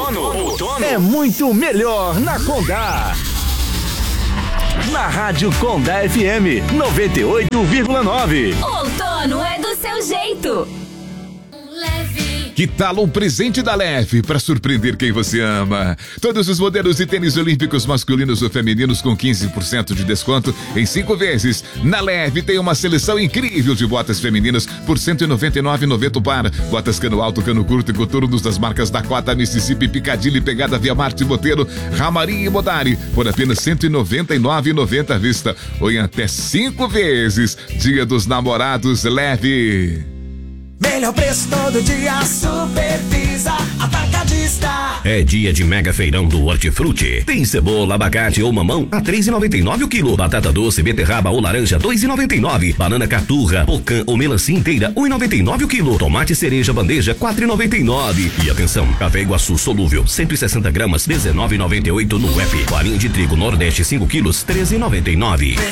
Outono é muito melhor na Condá. Na Rádio Condá FM 98,9. Outono é do seu jeito. Que tal um presente da Leve para surpreender quem você ama? Todos os modelos de tênis olímpicos masculinos ou femininos com 15% de desconto em 5 vezes. Na Leve tem uma seleção incrível de botas femininas por R$ 199,90 o par. Botas cano alto, cano curto e coturnos das marcas Dakota, Mississippi, Piccadilly, Pegada, Via Marte, Boteiro, Ramarim e Modari por apenas R$ 199,90 à vista ou em até 5 vezes. Dia dos Namorados Leve. Melhor preço todo dia, Supervisa Atacadista. É dia de mega feirão do Hortifruti. Tem cebola, abacate ou mamão a R$ 3,99 o quilo. Batata doce, beterraba ou laranja, R$ 2,99. Banana caturra, pocã ou melancia inteira, R$ 1,99 o quilo. Tomate cereja bandeja, R$ 4,99. E atenção, café Iguaçu solúvel, 160 gramas, R$ 19,98 no app. Farinha de trigo Nordeste 5 quilos, R$ 13,99.